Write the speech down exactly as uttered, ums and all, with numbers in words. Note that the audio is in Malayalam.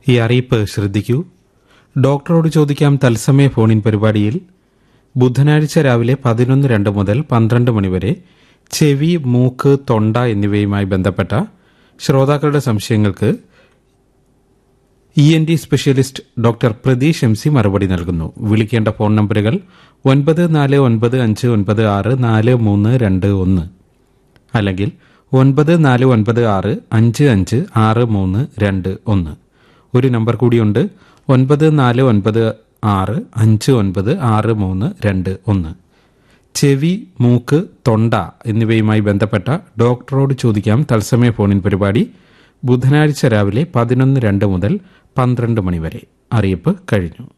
ഈ അറിയിപ്പ് ശ്രദ്ധിക്കൂ. ഡോക്ടറോട് ചോദിക്കാം തത്സമയ ഫോണിൻ പരിപാടിയിൽ ബുധനാഴ്ച രാവിലെ പതിനൊന്ന് രണ്ട് മുതൽ പന്ത്രണ്ട് മണിവരെ ചെവി, മൂക്ക്, തൊണ്ട എന്നിവയുമായി ബന്ധപ്പെട്ട ശ്രോതാക്കളുടെ സംശയങ്ങൾക്ക് E N D specialist doctor Pratheesh M C മറുപടി നൽകുന്നു. വിളിക്കേണ്ട ഫോൺ നമ്പറുകൾ ഒൻപത് നാല് ഒൻപത് അഞ്ച് ഒൻപത് ആറ് നാല് മൂന്ന് രണ്ട് ഒന്ന് അല്ലെങ്കിൽ ഒൻപത് നാല് ഒൻപത് ആറ് അഞ്ച് അഞ്ച് ആറ് മൂന്ന് രണ്ട് ഒന്ന്. ഒരു നമ്പർ കൂടിയുണ്ട്, ഒൻപത് നാല് ഒൻപത് ആറ് അഞ്ച് ഒൻപത് ആറ് മൂന്ന് രണ്ട് ഒന്ന്. ചെവി, മൂക്ക്, തൊണ്ട എന്നിവയുമായി ബന്ധപ്പെട്ട ഡോക്ടറോട് ചോദിക്കാം തത്സമയ ഫോണിൻ പരിപാടി ബുധനാഴ്ച രാവിലെ പതിനൊന്ന് രണ്ട് മുതൽ പന്ത്രണ്ട് മണിവരെ. അറിയിപ്പ് കഴിഞ്ഞു.